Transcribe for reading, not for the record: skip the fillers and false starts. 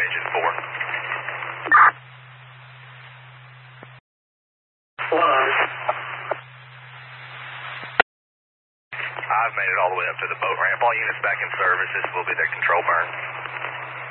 engine 4. I've made it all the way up to the boat ramp. All units back in service. This will be their control burn.